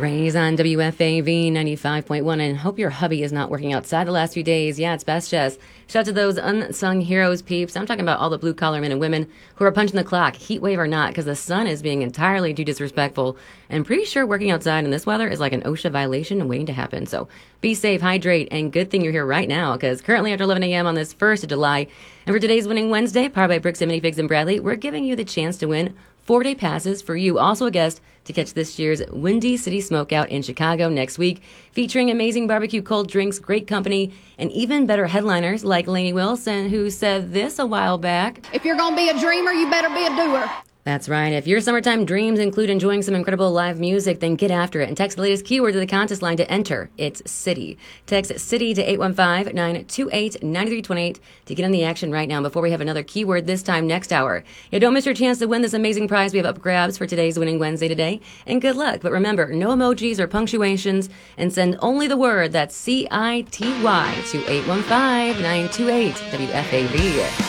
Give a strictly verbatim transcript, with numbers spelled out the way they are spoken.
Raise on W F A V ninety-five point one, and hope your hubby is not working outside the last few days. Yeah, it's best, Jess. Shout out to those unsung heroes, peeps. I'm talking about all the blue-collar men and women who are punching the clock, heat wave or not, because the sun is being entirely too disrespectful. And pretty sure working outside in this weather is like an OSHA violation waiting to happen. So be safe, hydrate, and good thing you're here right now, because currently after eleven a.m. on this first of July, and for today's Winning Wednesday, powered by Bricks and Minifigs and Bradley, we're giving you the chance to win four-day passes for you, also a guest, to catch this year's Windy City Smokeout in Chicago next week, featuring amazing barbecue cold drinks, great company, and even better headliners like Lainey Wilson, who said this a while back. If you're going to be a dreamer, you better be a doer. That's right. If your summertime dreams include enjoying some incredible live music, then get after it and text the latest keyword to the contest line to enter. It's City. Text City to eight one five, nine two eight, nine three two eight to get in the action right now before we have another keyword this time next hour. Yeah, don't miss your chance to win this amazing prize we have up for grabs for today's Winning Wednesday today. And good luck. But remember, no emojis or punctuations, and send only the word, that's C I T Y, to eight one five, nine two eight W F A V.